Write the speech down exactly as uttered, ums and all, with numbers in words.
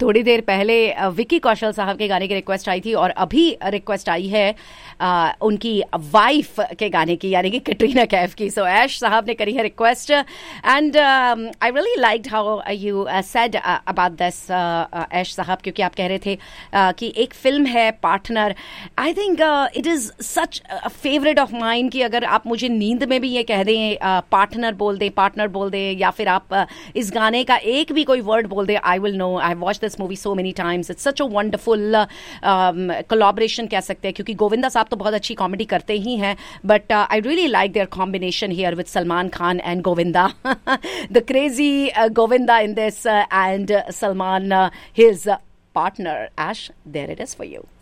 थोड़ी देर पहले विकी कौशल साहब के गाने की रिक्वेस्ट आई थी और अभी रिक्वेस्ट आई है आ, उनकी वाइफ के गाने की, यानी कि कैटरीना कैफ की. सो ऐश साहब ने करी है request and I really liked how you said about this ऐश साहब, क्योंकि आप कह रहे थे uh, कि एक फिल्म है partner. I think it is such a favourite of mine कि अगर आप मुझे नींद में भी ये कह दें पार्टनर uh, बोल दें, पार्टनर बोल दें, या फिर आप uh, इस गाने का एक भी कोई वर्ड बोल दें, I will know. I watch this movie so many times. It's such a wonderful collaboration कह सकते हैं, क्योंकि गोविंदा साहब तो बहुत अच्छी कॉमेडी करते ही हैं, but I really like there combination here with Salman Khan and Govinda. The crazy Govinda in this and Salman his partner. Ash, there it is for you.